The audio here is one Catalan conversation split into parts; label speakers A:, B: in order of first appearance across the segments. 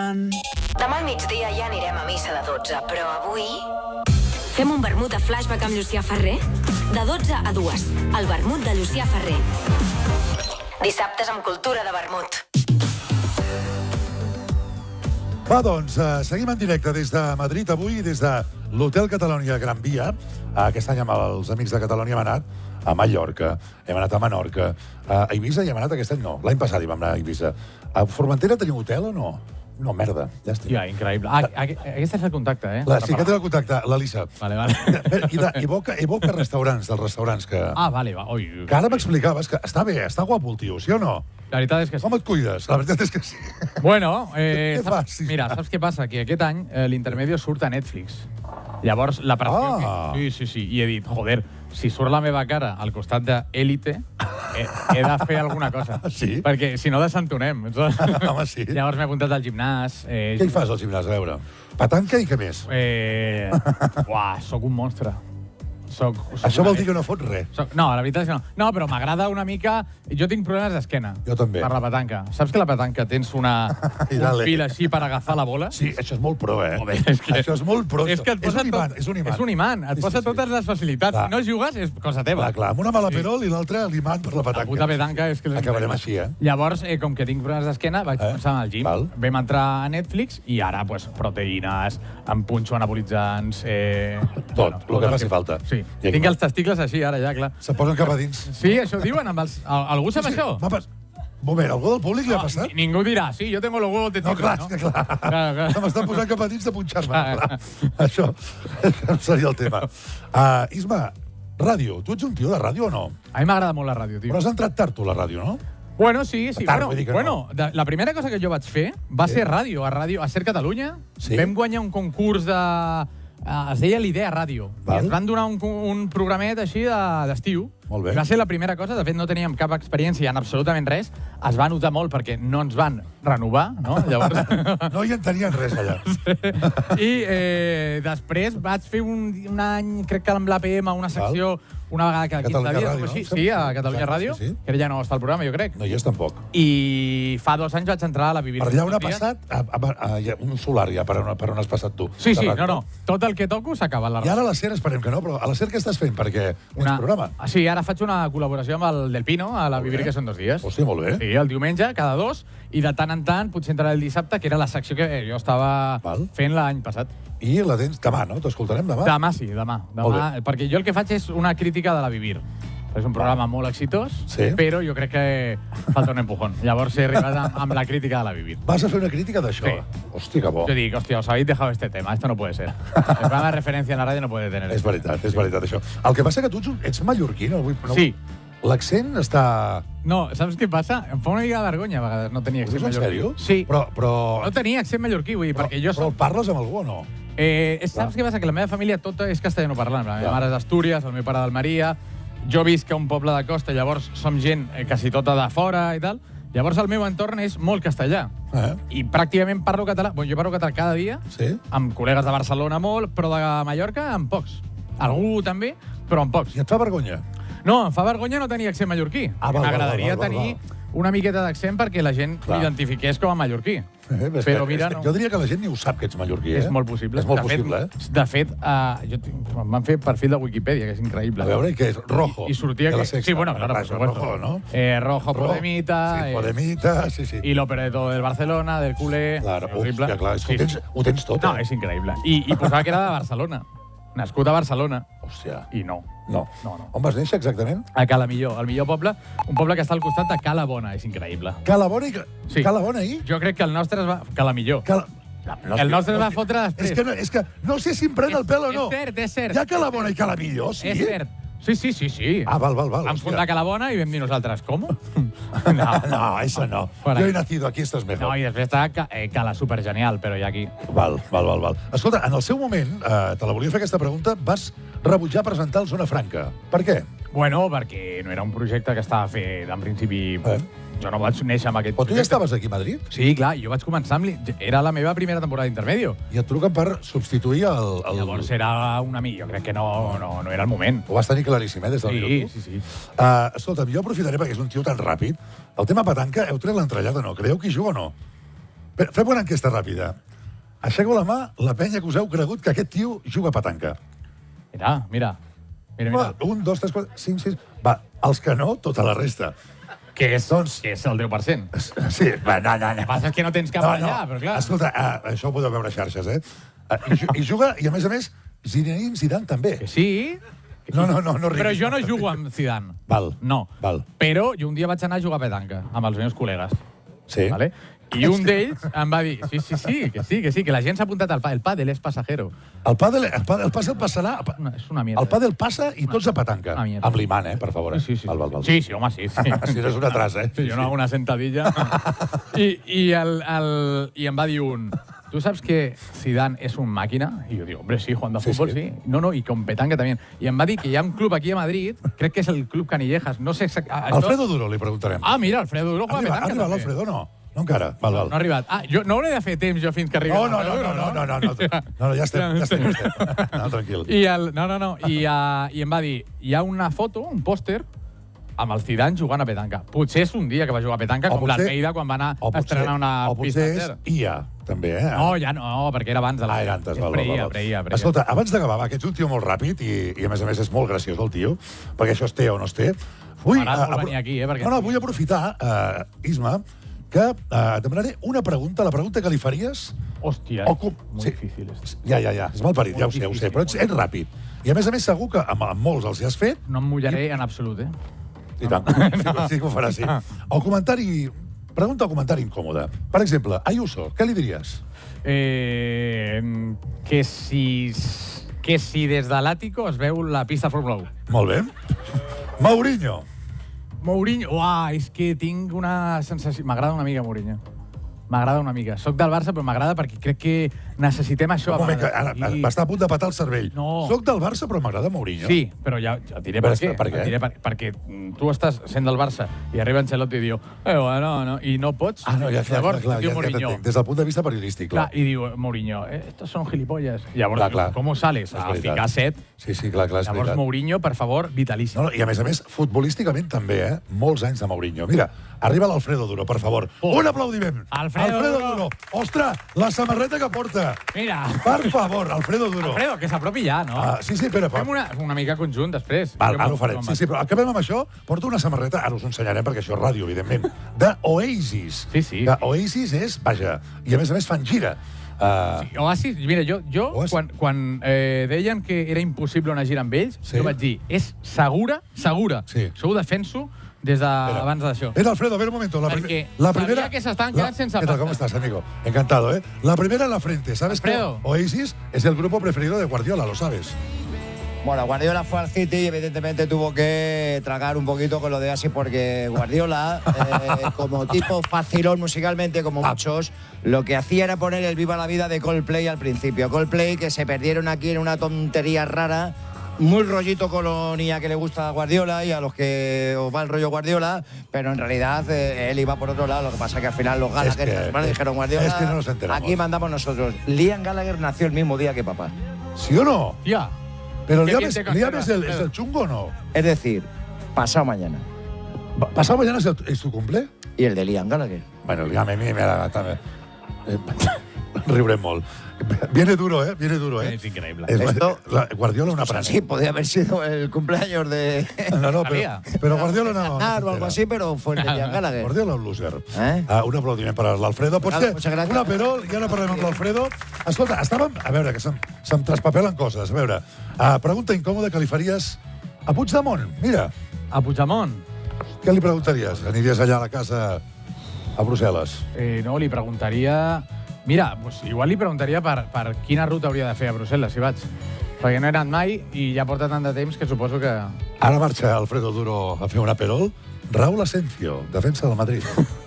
A: Endavant.
B: Demà al migdia ja anirem a missa de 12, però avui... Fem un vermut de flashback amb Llucià Ferrer? De 12 a 2, el vermut de Llucià Ferrer. Dissabtes amb cultura de vermut.
C: Va, doncs, seguim en directe des de Madrid avui, des de l'Hotel Catalonia Gran Via. Aquest any amb els amics de Catalonia hem anat a Mallorca, hem anat a Menorca. A Eivissa hi hem anat aquest any, no. L'any passat hi vam anar a Eivissa. A Formentera teniu hotel o no? No, merda, ja estic.
D: Ja, increïble. Aquest és el contacte, eh?
C: Sí, aquest és el contacte, l'Elisa.
D: Vale.
C: Evoca restaurants, dels restaurants que...
D: Vale.
C: Que ara m'explicaves que està bé, està guapo el tio, sí o no?
D: La veritat és que sí.
C: Com et cuides? La veritat és que sí.
D: Bueno,
C: què fas?
D: Mira, saps què passa? Que aquest any l'Intermedio surt a Netflix. Llavors, la pressió... Sí. I he dit, joder, si surt la meva cara al costat d'Élite, he de fer alguna cosa.
C: Sí?
D: Perquè si no desentonem.
C: Home, sí.
D: Llavors m'he apuntat al gimnàs.
C: Què hi fas al gimnàs, a veure? Petanca i què més?
D: Soc un monstre.
C: Això vol dir que no fots res.
D: No, la veritat és que no. No, però m'agrada una mica... Jo tinc problemes d'esquena.
C: Jo també.
D: Per la petanca. Saps que la petanca tens un fil així per agafar la bola?
C: Sí, això és molt pro, eh?
D: Joder,
C: això és molt pro.
D: És que et posa
C: és un imant.
D: És un imant. Et posa totes les facilitats. Si no jugues, és cosa teva.
C: Clar, amb una mala perol i l'altra l'imant per la petanca.
D: La puta petanca és que...
C: Acabarem així, eh?
D: Llavors, com que tinc problemes d'esquena, vaig començar al gym. Vam entrar a Netflix i ara, proteïnes, em punxo anabolitzants...
C: Tot, el que faci falta.
D: Sí. Tinc els testicles així, ara ja, clar.
C: Se posen cap a dins.
D: Sí, això ho diuen. Algú sap això?
C: Moment, algú del públic li ha passat?
D: Ningú dirà, sí, jo tengo los huevos de tigre,
C: no? Clar. M'estan posant cap a dins de punxar-me. Això seria el tema. Isma, ràdio. Tu ets un tio de ràdio o no?
D: A mi m'agrada molt la ràdio, tio.
C: Però has entrat tard, tu, a la ràdio, no?
D: Bueno, sí. La primera cosa que jo vaig fer va ser ràdio, a Ser Catalunya. Vam guanyar un concurs de... Es deia l'Idea Ràdio. I ens van donar un programet així d'estiu.
C: Molt bé.
D: Va ser la primera cosa. De fet, no teníem cap experiència en absolutament res. Es va notar molt perquè no ens van renovar, no? Llavors...
C: No hi entenien res, allà.
D: I després vaig fer un any, crec que amb l'APM, una secció... Una vegada cada 15 dies, així. Sí, a Catalunya Ràdio, que ja no està al programa, jo crec.
C: No hi és tampoc.
D: I fa 2 anys vaig entrar a la Vivir.
C: Per allà on ha passat, un solar ja, per on has passat tu.
D: Sí, no. Tot el que toco s'acaba a la ràdio.
C: I ara a la SER esperem que no, però a la SER què estàs fent? Perquè tens programa.
D: Sí, ara faig una col·laboració amb el Del Pino, a la Vivir, que són 2 dies.
C: Hòstia, molt bé.
D: Sí, el diumenge, cada 2, i de tant en tant, potser entrarà el dissabte, que era la secció que jo estava fent l'any passat.
C: I la tens demà, no? T'escoltarem demà?
D: Demà sí, demà. Perquè jo el que faig és una crítica de la Vivir. És un programa molt exitós, però jo crec que falta un empujón. Llavors he arribat amb la crítica de la Vivir.
C: Vas a fer una crítica d'això?
D: Sí.
C: Hòstia, que bo.
D: Jo dic, os habéis dejado este tema, esto no puede ser. El programa de referència en la ràdio no puede tener.
C: És veritat, això. El que passa que tu ets mallorquí, no?
D: Sí.
C: L'accent està...
D: No, saps què passa? Em fa una mica de vergonya a vegades no tenir accent mallorquí.
C: En sèrio?
D: Sí.
C: Però...
D: No tenia accent mallorquí, vull dir, perquè jo...
C: Però el parles amb algú o no?
D: Saps què passa? Que la meva família tota és castellanoparlant. La meva mare és d'Astúries, el meu pare d'Almeria, jo visc a un poble de costa, llavors som gent quasi tota de fora i tal. Llavors el meu entorn és molt castellà. I pràcticament parlo català. Jo parlo català cada dia, amb col·legues de Barcelona molt, però de Mallorca amb pocs. Algú també, però amb pocs.
C: I et fa vergonya?
D: No, em fa vergonya no tenir accent mallorquí. M'agradaria tenir una miqueta d'accent perquè la gent m'identifiqués com a mallorquí. Però mira, no.
C: Jo diria que la gent ni ho sap que ets mallorquí,
D: És molt possible.
C: És molt possible,
D: De fet, em van fer perfil de Wikipedia, que és increïble.
C: A veure, què és? Rojo.
D: I sortia que... Sí, bueno, claro, por supuesto.
C: Rojo, ¿no?
D: Rojo, Podemita...
C: Sí, Podemita, sí.
D: I l'òpera de todo del Barcelona, del culé...
C: Claro, hòstia, clar, ho tens tot,
D: No, és increïble. I posava que era de Barcelona. Nascut a Barcelona.
C: Hòstia.
D: I no.
C: On vas néixer exactament?
D: A Cala Millor, el millor poble. Un poble que està al costat de Cala Bona, és increïble.
C: Cala Bona i?
D: Jo crec que el nostre es va... Cala Millor. El nostre es va fotre després.
C: És que no sé si em pren el pèl o no.
D: És cert.
C: Hi ha Cala Bona i Cala Millor, sí?
D: És cert. Sí.
C: Val.
D: Vam fundar Cala Bona i vam dir nosaltres, com?
C: No, eso no. Yo he nacido aquí, esto es mejor.
D: No, i després està Cala Supergenial, però ja aquí.
C: Val. Escolta, en el seu moment, te la volia fer aquesta pregunta, vas rebutjar presentar el Zona Franca. Per què?
D: Bueno, perquè no era un projecte que estava fet en principi... Jo no vaig néixer amb aquest
C: projecte. Però tu ja estaves aquí a Madrid?
D: Sí, clar, jo vaig començar amb... Era la meva primera temporada d'Intermedio.
C: I et truquen per substituir el...
D: Llavors era una mica... Jo crec que no era el moment.
C: Ho vas tenir claríssim, des del minut.
D: Sí.
C: Escolta'm, jo aprofitaré perquè és un tio tan ràpid. El tema petanca, heu tret l'entrellada o no? Creieu que hi juga o no? Fem una enquesta ràpida. Aixequeu la mà, la penya que us heu cregut que aquest tio juga a petanca.
D: Mira.
C: Va, 1, 2, 3, 4, 5, 6... Va, els que no, tota la resta.
D: Que és el 10%.
C: Sí, va, no.
D: El que passa és que no tens cap allà, però clar.
C: Escolta, això ho podeu veure a xarxes, I juga, i a més, Zinedine Zidane també.
D: Que sí.
C: No,
D: però jo no jugo amb Zidane.
C: Val.
D: No.
C: Val.
D: Però jo un dia vaig anar a jugar a petanca amb els meus col·legues.
C: Sí.
D: Vale? I un d'ells em va dir, sí, que la gent s'ha apuntat al pàdel. El pàdel és passajero.
C: El pàdel passarà...
D: És una mierda.
C: El pàdel passa i tots a petanca. Amb l'imant, per favor.
D: Sí.
C: Val.
D: Sí, home, sí.
C: Si no és un atràs,
D: Sí, jo no hago una sentadilla. I em va dir un... ¿Tú sabes que Zidane es un máquina? Y yo digo, hombre, sí, jugando a fútbol, sí. No, y con petanca también. Y em va dir que hi ha un club aquí a Madrid, crec que és el Club Canillejas, no sé exactament...
C: Alfredo Duro, li preguntarem.
D: Mira, Alfredo Duro juega a petanca.
C: Ha arribat l'Alfredo, no? No encara. Val.
D: No ha arribat. Jo no hauré de fer temps jo fins que arribi.
C: No, ja estem. No, tranquil.
D: I em va dir, hi ha una foto, un pòster, amb el Zidane jugant a petanca. Potser és un dia que va jugar a petanca, com l'Almeida quan va anar a estrenar una pista entera.
C: O potser és IA, també,
D: No, ja no, perquè era abans de la...
C: Era antes, val.
D: Preia.
C: Escolta, abans d'acabar, que ets un tio molt ràpid i a més és molt graciós el tio, perquè això es té o no es té.
D: M'agrada molt venir aquí, perquè...
C: No, vull aprofitar, Isma, que et demanaré una pregunta, la pregunta que li faries...
D: Hòstia, molt difícil.
C: Ja, és mal parit, ja ho sé, però ets ràpid. I a més segur que amb molts els hi has fet...
D: No em mullaré en absolut,
C: I tant, sí que ho farà, sí. El comentari... Pregunta o comentari incòmode. Per exemple, Ayuso, què li diries?
D: Que si des de l'àtico es veu la pista de Fórmula 1.
C: Molt bé. Mourinho,
D: és que tinc una sensació... M'agrada una mica, Mourinho. M'agrada una mica. Soc del Barça, però m'agrada perquè crec que necessitem això.
C: Un moment, que ara va estar a punt de patar el cervell.
D: No.
C: Soc del Barça, però m'agrada Mourinho.
D: Sí, però ja et diré per què.
C: Per què?
D: Et diré perquè tu estàs sent del Barça i arriba Ancelotti i diu no, i no pots.
C: Llavors,
D: diu Mourinho.
C: Des del punt de vista periodístic, clar.
D: I diu Mourinho, estos son gilipollas. Llavors, com sales a ficar 7?
C: Sí, clar, és veritat.
D: Llavors, Mourinho, per favor, vitalíssim.
C: I a més, futbolísticament també, molts anys de Mourinho. Mira, arriba l'Alfredo Duro, per favor. Un aplaudiment.
D: Alfredo Duro.
C: Ostres, la samarreta que porta.
D: Mira.
C: Per favor, Alfredo Duro.
D: Alfredo, que s'apropi ja, no?
C: Sí, però...
D: Fem una mica conjunt, després.
C: Ara ho farem. Sí, però acabem amb això. Porto una samarreta, ara us ho ensenyarem perquè això és ràdio, evidentment, d'Oasis.
D: Sí.
C: Oasis és, vaja, i a més fan gira.
D: Oasis, mira, jo quan deien que era impossible una gira amb ells, jo vaig dir, és segura.
C: Sí.
D: Això ho defenso des d'abans d'això.
C: Mira, Alfredo, a ver un momento. La primera...
D: sabia que s'estaven quedant sense pasta.
C: ¿Cómo estás, amigo? Encantado, ¿eh? La primera en la frente. ¿Sabes que Oasis es el grupo preferido de Guardiola? ¿Lo sabes?
A: Bueno, Guardiola fue al City y evidentemente tuvo que tragar un poquito con lo de Oasis porque Guardiola, como tipo facilón musicalmente, como muchos, lo que hacía era poner el Viva la Vida de Coldplay al principio. Coldplay, que se perdieron aquí en una tontería rara, muy rollito colonia que le gusta a Guardiola y a los que os va el rollo Guardiola, pero en realidad él iba por otro lado. Lo que pasa es que al final los Gallagher dijeron Guardiola,
C: es que no nos enteramos.
A: Aquí mandamos nosotros. Liam Gallagher nació el mismo día que papá.
C: ¿Sí o no?
D: Ya.
C: ¿Pero Liam es el chungo o no?
A: Es decir, pasado mañana.
C: ¿Pasado mañana es tu cumple?
A: Y el de Liam Gallagher.
C: Bueno, Liam a mi m'agrada. Riurem molt. Viene duro, ¿eh?
D: Es increíble.
C: Guardiola una prana.
A: Sí, podría haber sido el cumpleaños de...
C: No, pero Guardiola no.
A: O algo así, pero fue el de Liam Gallagher.
C: Guardiola un loser. Un aplaudiment per l'Alfredo. Una perol, i ara parlem amb l'Alfredo. Escolta, estàvem... A veure, que se'm traspapelen coses. A veure, pregunta incòmoda que li faries a Puigdemont. Mira.
D: A Puigdemont?
C: Què li preguntaries? Aniries allà a la casa a Brussel·les?
D: No, li preguntaria... Mira, pues igual li preguntaria per quina ruta hauria de fer a Brussel·les, si vaig. Perquè no he anat mai i ja porta tant de temps que suposo que...
C: Ara marxa Alfredo Duro a fer una perol. Raúl Asencio, defensa del Madrid.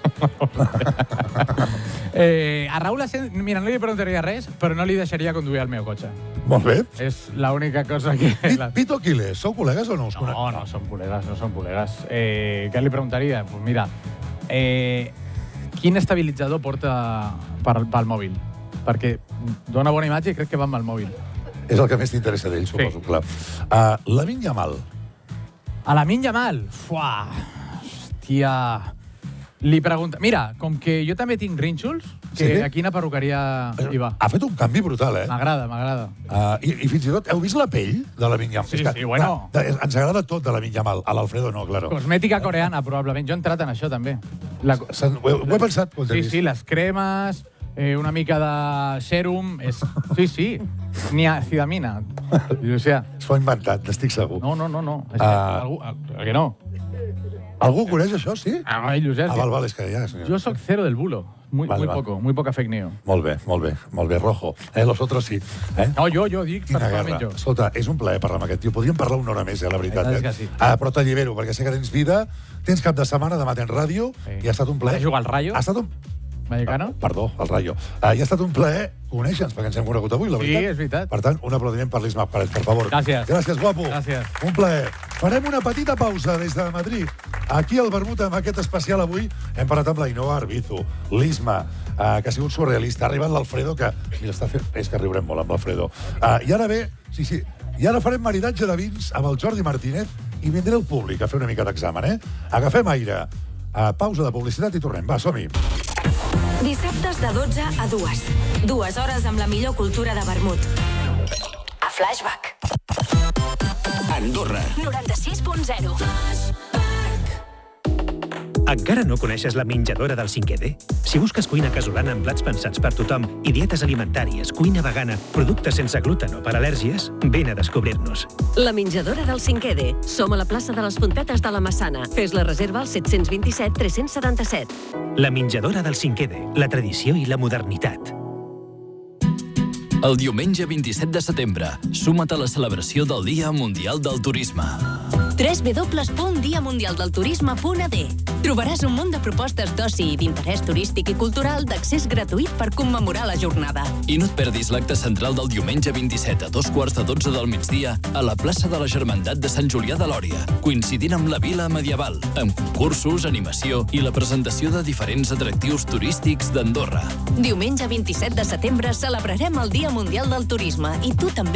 D: A Raúl Asencio, mira, no li preguntaria res, però no li deixaria conduir el meu cotxe.
C: Molt bé.
D: És l'única cosa que...
C: Vito Quiles, sou col·legues o no us conec?
D: No som col·legues. Què li preguntaria? Pues mira, quin estabilitzador porta pel mòbil? Perquè dona bona imatge i crec que va amb el mòbil.
C: És el que més t'interessa d'ell, suposo, clar. Lamine Yamal.
D: A Lamine Yamal? Hòstia... Li pregunta... Mira, com que jo també tinc rínxols, que a quina perruqueria hi va.
C: Ha fet un canvi brutal,
D: M'agrada.
C: I fins i tot, heu vist la pell de Lamine Yamal?
D: Sí, bueno.
C: Ens agrada tot de Lamine Yamal. A l'Alfredo no, claro.
D: Cosmètica coreana, probablement. Jo he entrat en això, també.
C: Ho he pensat quan t'he vist.
D: Sí, les cremes, una mica de sèrum... Sí, niacidamina. O sea,
C: S'ho ha inventat, n'estic segur.
D: No. Que no?
C: Algú coneix això, sí?
D: Ai, Josep.
C: Val, és que ja...
D: Yo soy cero del bulo. Muy poca fake news.
C: Molt bé, Rojo. Los otros sí.
D: No, jo dic personalment jo.
C: Escolta, és un plaer parlar amb aquest tio. Podríem parlar una hora més, la veritat.
D: És que sí.
C: Però t'allibero, perquè sé que tens vida, tens cap de setmana, demà tens ràdio, i ha estat un plaer.
D: Vas jugar al Rayo?
C: Ha estat un...
D: Vallecano?
C: Perdó, al Rayo. I ha estat un plaer conèixer-nos, perquè ens hem conegut avui, la veritat.
D: Sí, és veritat.
C: Per tant, un aplaudiment per l'Ismael Pérez, per favor. Gràcies, guapo.
D: Gràcies.
C: Un plaer. Farem una petita pausa des de Madrid. Aquí al Vermut, amb aquest especial avui, hem parlat amb l'Ainoa Arbizu, l'Isma, que ha sigut surrealista. Ha arribat l'Alfredo, que... Mira, és que riurem molt amb l'Alfredo. I ara ve... Sí. I ara farem maridatge de vins amb el Jordi Martínez i vindré el públic a fer una mica d'examen, Agafem aire. Pausa de publicitat i tornem. Va, som-hi.
B: Dissabtes de 12 a 2. 2 hores amb la millor cultura de vermut. A Flashback.
E: Andorra.
B: 96.0.
E: Encara no coneixes la menjadora del 5D? Si busques cuina casolana amb plats pensats per tothom i dietes alimentàries, cuina vegana, productes sense gluten o per al·lèrgies, vine a descobrir-nos.
F: La menjadora del 5D. Som a la plaça de les Fontetes de la Massana. Fes la reserva al 727 377.
E: La menjadora del 5D. La tradició i la modernitat.
G: El diumenge 27 de setembre, suma't a la celebració del Dia Mundial del Turisme.
B: www.diamundialdelturisme.ad. Trobaràs un munt de propostes d'oci i d'interès turístic i cultural d'accés gratuït per commemorar la jornada.
G: I no et perdis l'acte central del diumenge 27 a 2:45 del migdia a la plaça de la Germandat de Sant Julià de Lòria, coincidint amb la Vila Medieval, amb concursos, animació i la presentació de diferents atractius turístics d'Andorra.
B: Diumenge 27 de setembre celebrarem el Dia Mundial del Turisme i tu també